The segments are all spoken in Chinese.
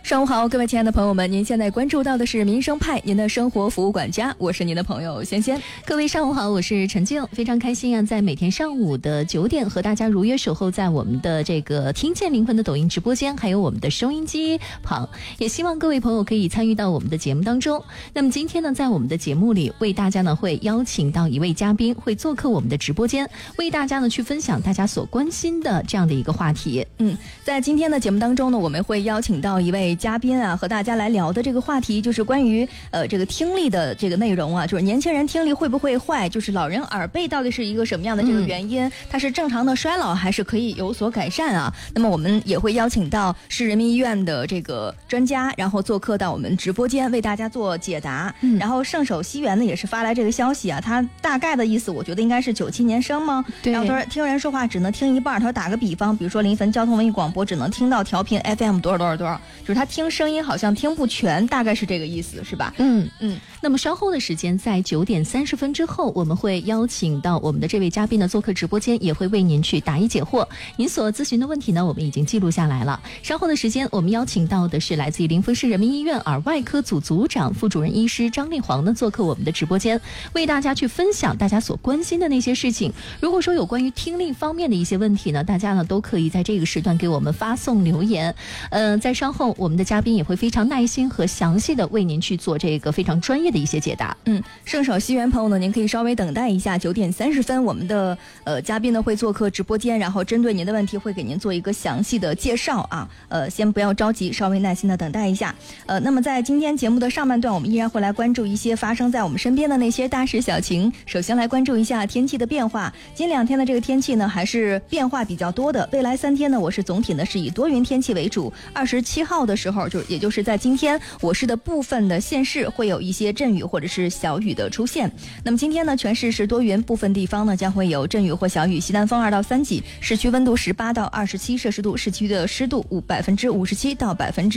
上午好，各位亲爱的朋友们，您现在关注到的是民生派，您的生活服务管家，我是您的朋友仙仙。 各位上午好，我是陈静，非常开心啊，在每天上午的9点和大家如约守候在我们的这个听见灵魂的抖音直播间，还有我们的收音机旁，也希望各位朋友可以参与到我们的节目当中。那么今天呢，在我们的节目里，为大家呢会邀请到一位嘉宾，会做客我们的直播间，为大家呢去分享大家所关心的这样的一个话题。 在今天的节目当中呢，我们会邀请到一位嘉宾啊，和大家来聊的这个话题就是关于这个听力的这个内容啊，就是年轻人听力会不会坏，就是老人耳背到底是一个什么样的这个原因，它是正常的衰老还是可以有所改善啊？那么我们也会邀请到市人民医院的这个专家，然后做客到我们直播间为大家做解答。然后圣手西园呢也是发来这个消息啊，他大概的意思我觉得应该是97年生吗？ 对。 然后他说听人说话只能听一半，他说打个比方，比如说临汾交通文艺广播只能听到调频 FM 多少多少多少，就是他听声音好像听不全，大概是这个意思，是吧？ 那么稍后的时间，在9点30分之后，我们会邀请到我们的这位嘉宾呢做客直播间，也会为您去答疑解惑。您所咨询的问题呢，我们已经记录下来了。稍后的时间，我们邀请到的是来自于临汾市人民医院耳外科组组长、副主任医师张丽煌呢做客我们的直播间，为大家去分享大家所关心的那些事情。如果说有关于听力方面的一些问题呢，大家呢都可以在这个时段给我们发送留言。在稍后，我们的嘉宾也会非常耐心和详细的为您去做这个非常专业的一些解答。 圣手西园朋友呢，您可以稍微等待一下，9点30分，我们的嘉宾呢会做客直播间，然后针对您的问题会给您做一个详细的介绍啊。先不要着急，稍微耐心的等待一下。那么在今天节目的上半段，我们依然会来关注一些发生在我们身边的那些大事小情。首先来关注一下天气的变化。今2天的这个天气呢，还是变化比较多的。未来3天呢，我市总体呢是以多云天气为主。27号的时候，也就是在今天，我市的部分的县市会有一些阵雨或者是小雨的出现。那么今天呢，全市是多云，部分地方呢将会有阵雨或小雨，西南风2到3级，市区温度18到27摄氏度，市区的湿度57%到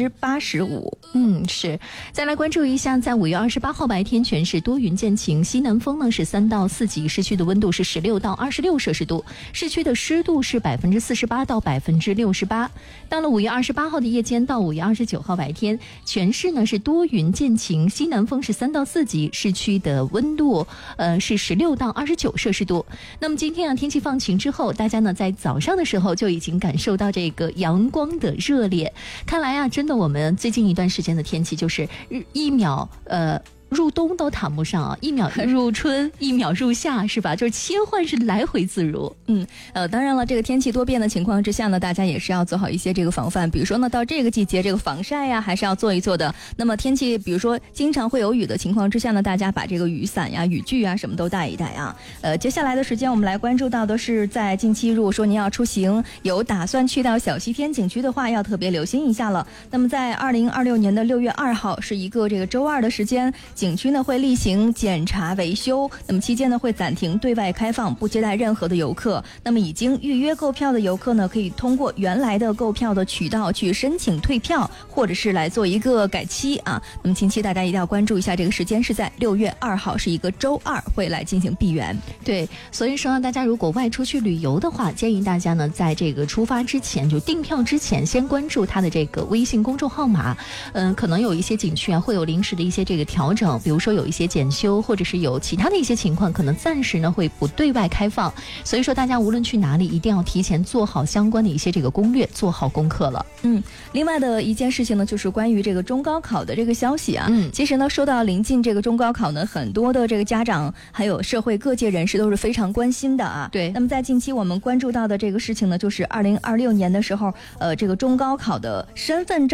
85%。 是。再来关注一下，在5月28号白天，全市多云见晴，西南风呢是3到4级，市区的温度是16到26摄氏度，市区的湿度是48%到68%。到了5月28号的夜间到5月29号白天，全市呢是多云见晴，西南风是3到4级，市区的温度是16到29摄氏度。那么今天啊，天气放晴之后，大家呢在早上的时候就已经感受到这个阳光的热烈。看来啊，真的我们最近一段时间的天气就是一秒入冬都谈不上啊，一秒入春，一秒入夏，是吧？就是切换是来回自如。 当然了，这个天气多变的情况之下呢，大家也是要做好一些这个防范。比如说呢，到这个季节，这个防晒呀还是要做一做的。那么天气，比如说经常会有雨的情况之下呢，大家把这个雨伞呀、雨具啊什么都带一带啊。接下来的时间，我们来关注到的是，在近期如果说您要出行，有打算去到小西天景区的话，要特别留心一下了。那么在2026年的6月2号是一个这个周二的时间，景区呢会例行检查维修，那么期间呢会暂停对外开放，不接待任何的游客。那么已经预约购票的游客呢，可以通过原来的购票的渠道去申请退票，或者是来做一个改期啊。那么近期大家一定要关注一下，这个时间是在6月2号，是一个周二，会来进行闭园。 对，所以说大家如果外出去旅游的话，建议大家呢在这个出发之前，就订票之前，先关注他的这个微信公众号码。可能有一些景区啊会有临时的一些这个调整，比如说有一些检修，或者是有其他的一些情况，可能暂时呢会不对外开放。所以说大家无论去哪里，一定要提前做好相关的一些这个攻略，做好功课了。 另外的一件事情呢，就是关于这个中高考的这个消息啊。其实呢，说到临近这个中高考呢，很多的这个家长还有社会各界人士都是非常关心的啊。 对。 那么在近期我们关注到的这个事情呢，就是2026年的时候，这个中高考的身份证